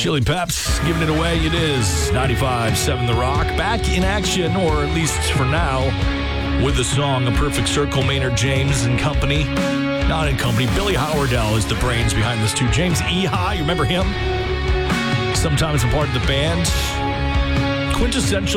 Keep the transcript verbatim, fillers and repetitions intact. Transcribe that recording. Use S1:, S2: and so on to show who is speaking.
S1: Chili Peps, giving it away. It is ninety-five point seven The Rock. Back in action, or at least for now, with the song A Perfect Circle. Maynard James and company. Not in company. Billy Howardell is the brains behind this too. James Ehi, you remember him? Sometimes a part of the band. Quintessential